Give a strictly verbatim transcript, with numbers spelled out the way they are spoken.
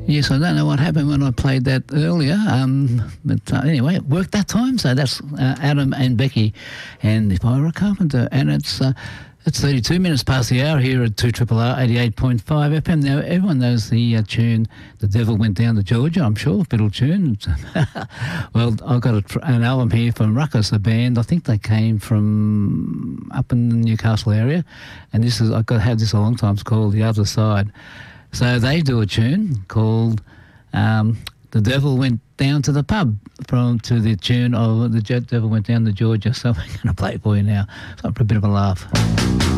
Yes, I don't know what happened when I played that earlier, um, but uh, anyway, it worked that time. So that's uh, Adam and Becky, and If I Were a Carpenter, and it's uh, it's thirty-two minutes past the hour here at two R R R eighty-eight point five F M. Now everyone knows the uh, tune "The Devil Went Down to Georgia." I'm sure, fiddle tune. Well, I've got a, an album here from Ruckus, the band. I think they came from up in the Newcastle area, and this is I've got had this a long time. It's called "The Other Side." So they do a tune called um, "The Devil Went Down to the Pub" from to the tune of "The Devil Went Down to Georgia." So I'm going to play it for you now. So for a bit of a laugh.